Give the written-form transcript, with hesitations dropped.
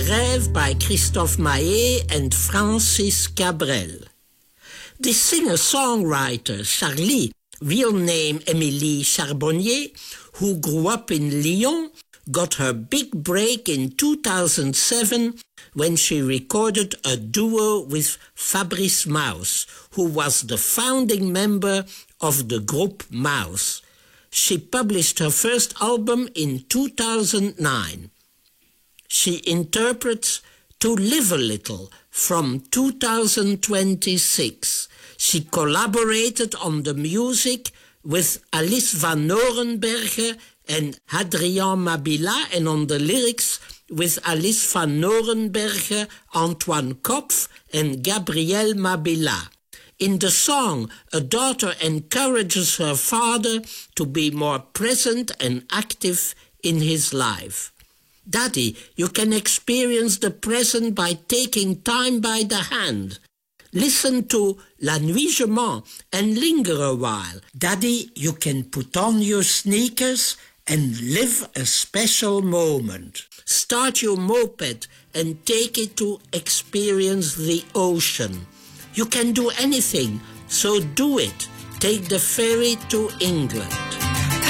Rêve by Christophe Maé and Francis Cabrel. The singer-songwriter Charlie, real name Émilie Charbonnier, who grew up in Lyon, got her big break in 2007 when she recorded a duo with Fabrice Mouse, who was the founding member of the group Mouse. She published her first album in 2009. She interprets To Live a Little from 2026. She collaborated on the music with Alice van Norenbergen and Hadrien Mabila, and on the lyrics with Alice van Norenbergen, Antoine Kopf and Gabriel Mabila. In the song, a daughter encourages her father to be more present and active in his life. Daddy, you can experience the present by taking time by the hand. Listen to La Nuit Je Mens and linger a while. Daddy, you can put on your sneakers and live a special moment. Start your moped and take it to experience the ocean. You can do anything, so do it. Take the ferry to England.